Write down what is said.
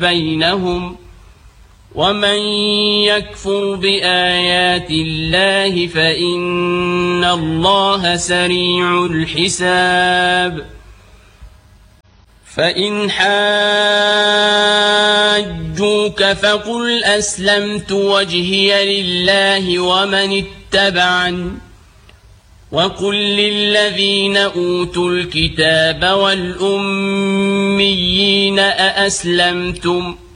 بينهم ومن يكفر بآيات الله فإن الله سريع الحساب فإن حاجوك فقل أسلمت وجهي لله ومن اتبعني وقل للذين أوتوا الكتاب والأميين أأسلمتم